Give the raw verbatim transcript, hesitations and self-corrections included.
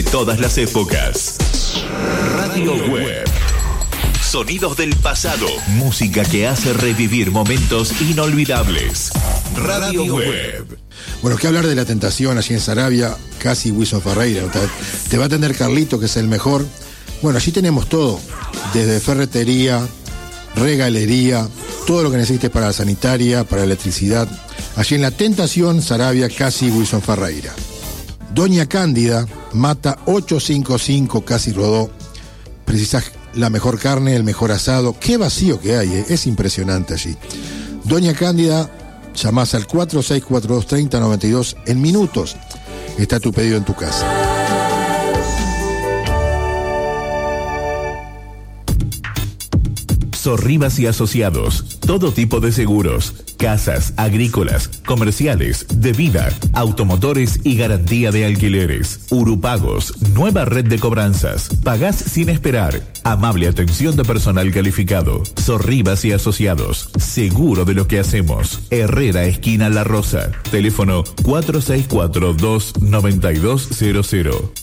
todas las épocas. Radio Web. Sonidos del pasado. Música que hace revivir momentos inolvidables. Radio Web. Bueno, qué hablar de La Tentación allí en Saravia, casi Wilson Ferreira. Te va a atender Carlito, que es el mejor. Bueno, allí tenemos todo, desde ferretería, regalería, todo lo que necesites para la sanitaria, para la electricidad. Allí en La Tentación, Saravia, casi Wilson Ferreira. Doña Cándida, Mata ochocientos cincuenta y cinco, casi Rodó. Precisás la mejor carne, el mejor asado. Qué vacío que hay, eh. Es impresionante allí. Doña Cándida, llamás al cuatro seis cuatro dos, tres cero nueve dos. En minutos está tu pedido en tu casa. Sorribas y Asociados. Todo tipo de seguros. Casas, agrícolas, comerciales, de vida, automotores y garantía de alquileres. Urupagos, nueva red de cobranzas. Pagás sin esperar. Amable atención de personal calificado. Sorribas y Asociados. Seguro de lo que hacemos. Herrera, esquina La Rosa. Teléfono cuatro seis cuatro, dos nueve dos cero cero.